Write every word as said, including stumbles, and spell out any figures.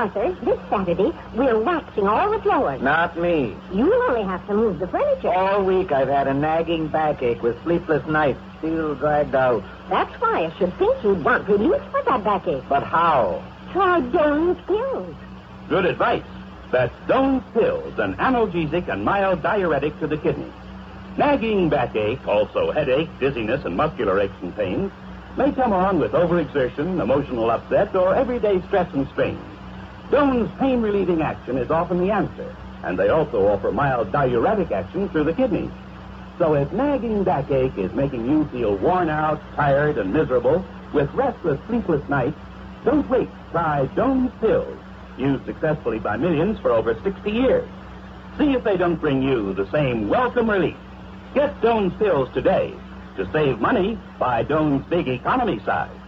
Arthur, this Saturday, we're waxing all the floors. Not me. You'll only have to move the furniture. All week I've had a nagging backache with sleepless nights, still dragged out. That's why I should think you'd want relief for that backache. But how? Try Doan's pills. Good advice. That's Doan's Pills, an analgesic and mild diuretic to the kidneys. Nagging backache, also headache, dizziness, and muscular aches and pains, may come on with overexertion, emotional upset, or everyday stress and strain. Doan's pain-relieving action is often the answer, and they also offer mild diuretic action through the kidneys. So if nagging backache is making you feel worn out, tired, and miserable, with restless, sleepless nights, don't wait. Try Doan's Pills, used successfully by millions for over sixty years. See if they don't bring you the same welcome relief. Get Doan's Pills today. To save money, buy Doan's Big Economy size.